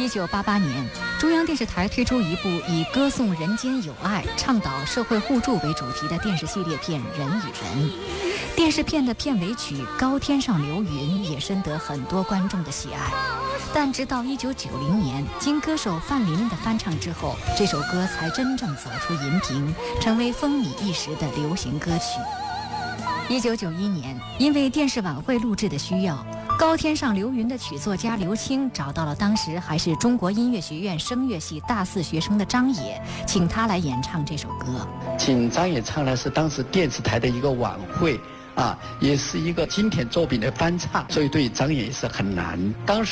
1988年，中央电视台推出一部以歌颂人间友爱、倡导社会互助为主题的电视系列片《人与人》。电视片的片尾曲《高天上流云》也深得很多观众的喜爱。但直到1990年，经歌手范琳琳的翻唱之后，这首歌才真正走出荧屏，成为风靡一时的流行歌曲。1991年，因为电视晚会录制的需要，《高天上流云》的曲作家刘青找到了当时还是中国音乐学院声乐系大4学生的张也，请他来演唱这首歌。 请张也唱的是当时电视台的一个晚会。也是一个经典作品的翻唱，所以对张也是很难。当时